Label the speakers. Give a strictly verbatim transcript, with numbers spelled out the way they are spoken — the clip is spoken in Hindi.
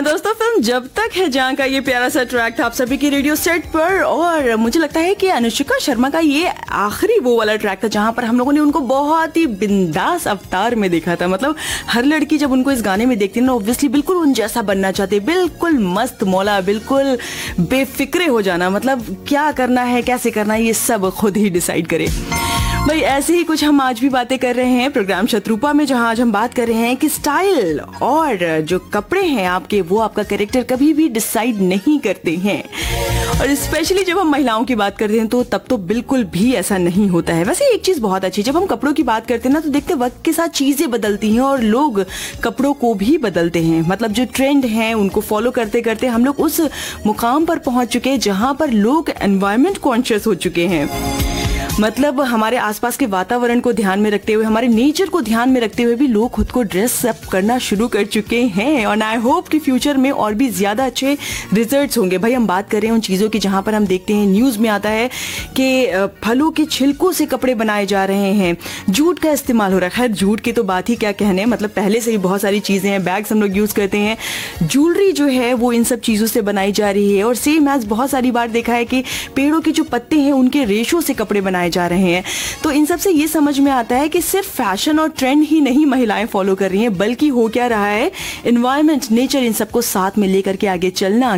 Speaker 1: हैं दोस्तों, फिल्म जब तक है जहां का ये प्यारा सा ट्रैक था आप सभी की रेडियो सेट पर। और मुझे लगता है कि अनुष्का शर्मा का ये आखिरी वो वाला ट्रैक था जहां पर हम लोगों ने उनको बहुत ही बिंदास अवतार में देखा था। मतलब हर लड़की जब उनको इस गाने में देखती है ना, ऑब्वियसली बिल्कुल उन जैसा बनना चाहती है, बिल्कुल मस्त मौला, बिल्कुल बेफिक्रे हो जाना। मतलब क्या करना है, कैसे करना है, ये सब खुद ही डिसाइड करे भाई। ऐसे ही कुछ हम आज भी बातें कर रहे हैं प्रोग्राम शत्रुपा में, जहां आज हम बात कर रहे हैं कि स्टाइल और जो कपड़े हैं आपके, वो आपका कैरेक्टर कभी भी डिसाइड नहीं करते हैं। और स्पेशली जब हम महिलाओं की बात करते हैं तो तब तो बिल्कुल भी ऐसा नहीं होता है। वैसे एक चीज बहुत अच्छी, जब हम कपड़ों की बात करते हैं ना, तो देखते वक्त के साथ चीजें बदलती हैं और लोग कपड़ों को भी बदलते हैं। मतलब जो ट्रेंड है उनको फॉलो करते करते हम लोग उस मुकाम पर पहुंच चुके हैं जहां पर लोग एनवायरमेंट कॉन्शियस हो चुके हैं। मतलब हमारे आसपास के वातावरण को ध्यान में रखते हुए, हमारे नेचर को ध्यान में रखते हुए भी लोग खुद को ड्रेस अप करना शुरू कर चुके हैं। और आई होप कि फ्यूचर में और भी ज्यादा अच्छे रिजल्ट्स होंगे। भाई हम बात कर रहे हैं उन चीज़ों की जहाँ पर हम देखते हैं, न्यूज़ में आता है कि फलों के छिलकों से कपड़े बनाए जा रहे हैं, जूट का इस्तेमाल हो रहा है। खैर जूट की तो बात ही क्या कहने, मतलब पहले से ही बहुत सारी चीज़ें हैं, बैग्स हम लोग यूज़ करते हैं, ज्वेलरी जो है वो इन सब चीज़ों से बनाई जा रही है। और सेम एज बहुत सारी बार देखा है कि पेड़ों के जो पत्ते हैं उनके रेशों से कपड़े बनाए जा रहे हैं। तो इन सब से ये समझ में आता है कि सिर्फ फैशन और ट्रेंड ही नहीं महिलाएं फॉलो कर रही हैं, बल्कि हो क्या रहा है, एनवायरनमेंट, नेचर, इन सबको साथ में लेकर के आगे चलना